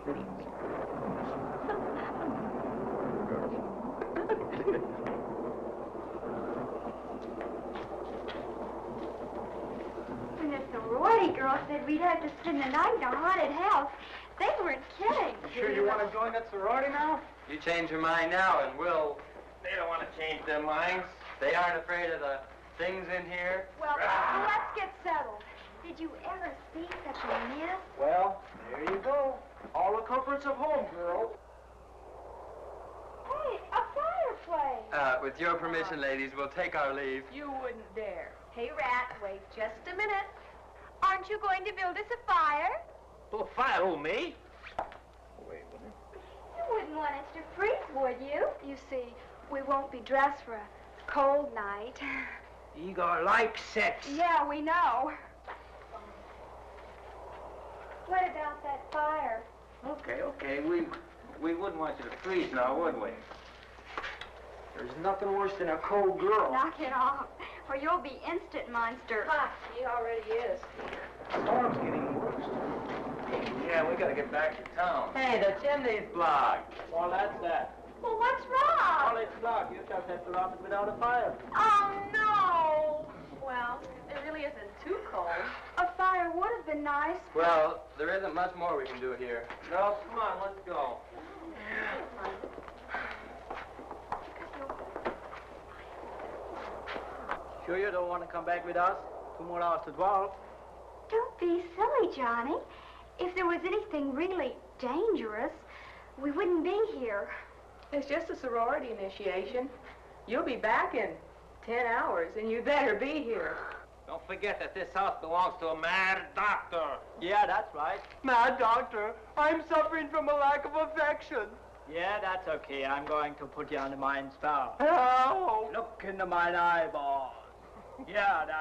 please. When the sorority girls said we'd have to spend the night in a haunted house, they weren't kidding. You sure you want to join that sorority now? You change your mind now and we'll... They don't want to change their minds. They aren't afraid of the things in here. Well, let's get settled. Did you ever see such a mess? Well, there you go. All the comforts of home, girl. Hey, a fireplace. With your permission, ladies, we'll take our leave. You wouldn't dare. Hey, Rat, wait just a minute. Aren't you going to build us a fire? Well, a fire, oh, me? Wait a minute. You wouldn't want us to freeze, would you? You see, we won't be dressed for a cold night. Igor likes sex. Yeah, we know. What about that fire? Okay. We wouldn't want you to freeze now, would we? There's nothing worse than a cold girl. Knock it off, or you'll be instant monster. Ha, he already is. The storm's getting worse. Yeah, we gotta get back to town. Hey, the chimney's blocked. Well, that's that. Well, what's wrong? Well, it's blocked. You just have to run it without a fire. Oh, no. Well, it really isn't too cold. A fire would have been nice. Well, there isn't much more we can do here. No, come on, let's go. Sure you don't want to come back with us? 2 more hours to 12. Don't be silly, Johnny. If there was anything really dangerous, we wouldn't be here. It's just a sorority initiation. You'll be back in 10 hours, and you better be here. Don't forget that this house belongs to a mad doctor. Yeah, that's right. Mad doctor? I'm suffering from a lack of affection. Yeah, that's okay. I'm going to put you under mine spell. How? Look into mine eyeballs. Yeah, that's